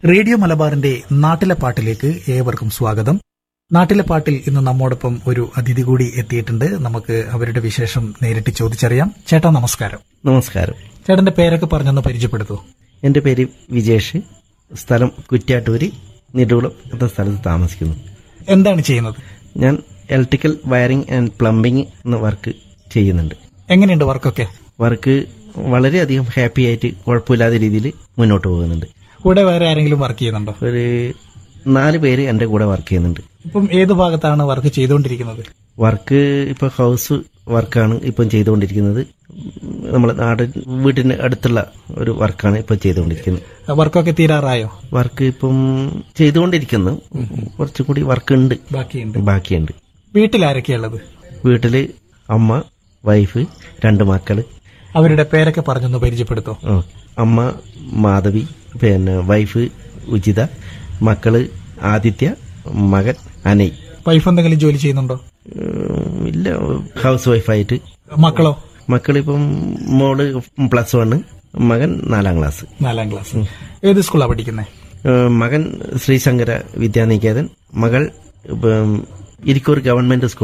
Radio മലബാറിന്റെ നാട്ടിലെ പാട്ടിലേക്ക് ഏവർക്കും സ്വാഗതം. നാട്ടിലെ പാട്ടിൽ ഇന്ന് നമ്മോടൊപ്പം ഒരു അതിഥി കൂടി എത്തിയിട്ടുണ്ട്. നമുക്ക് അവരുടെ വിശേഷം നേരിട്ട് ചോദിച്ചറിയാം. ചേട്ടാ നമസ്കാരം. നമസ്കാരം. ചേട്ടന്റെ പേരൊക്കെ പറഞ്ഞൊന്ന് പരിചയപ്പെടുത്തൂ. എന്റെ പേര് വിജേഷ്. സ്ഥലം കുറ്റ്യാട്ടൂര് നെടുകുളം എന്ന സ്ഥലത്ത് താമസിക്കുന്നു. എന്താണ് ചെയ്യുന്നത്? ഞാൻ ഇലക്ട്രിക്കൽ വയറിംഗ് ആൻഡ് പ്ലംബിംഗ് എന്ന വർക്ക് ചെയ്യുന്നുണ്ട്. എങ്ങനെയുണ്ട് വർക്കൊക്കെ? വർക്ക് വളരെയധികം ഹാപ്പി ആയിട്ട് കുഴപ്പമില്ലാത്ത രീതിയിൽ മുന്നോട്ട് പോകുന്നുണ്ട്. കൂടെ വേറെ ആരെങ്കിലും വർക്ക് ചെയ്യുന്നുണ്ടോ? ഒരു 4 പേര് എന്റെ കൂടെ വർക്ക് ചെയ്യുന്നുണ്ട്. ഇപ്പം ഏത് ഭാഗത്താണ് വർക്ക് ചെയ്തുകൊണ്ടിരിക്കുന്നത്? വർക്ക് ഇപ്പൊ ഹൗസ് വർക്കാണ് ഇപ്പം ചെയ്തുകൊണ്ടിരിക്കുന്നത്. നമ്മളെ വീട്ടിന് അടുത്തുള്ള ഒരു വർക്കാണ് ഇപ്പം ചെയ്തുകൊണ്ടിരിക്കുന്നത്. വർക്കൊക്കെ തീരാറായോ? വർക്ക് ഇപ്പം ചെയ്തുകൊണ്ടിരിക്കുന്നു. കുറച്ചുകൂടി വർക്ക് ഉണ്ട്, ബാക്കിയുണ്ട്. വീട്ടിലാരൊക്കെയുള്ളത്? വീട്ടില് അമ്മ, വൈഫ്, 2 മക്കള്. അവരുടെ പേരൊക്കെ പറഞ്ഞൊന്ന് പരിചയപ്പെടുത്തോ. അമ്മ മാധവി, പിന്നെ വൈഫ് ഉചിത, മക്കള് ആദിത്യ, മകൻ അനയ്. വൈഫ് എന്തെങ്കിലും ജോലി ചെയ്യുന്നുണ്ടോ? ഇല്ല, ഹൗസ് വൈഫായിട്ട്. മക്കളോ? മക്കളിപ്പം മോള് +1, മകൻ 4ാം ക്ലാസ്. 4ാം ക്ലാസ്. ഏത് സ്കൂളാണ് പഠിക്കുന്നത്? മകൻ ശ്രീശങ്കര വിദ്യാനികേതൻ, മകൾ ഇരിക്കൂർ ഗവൺമെന്റ് സ്കൂൾ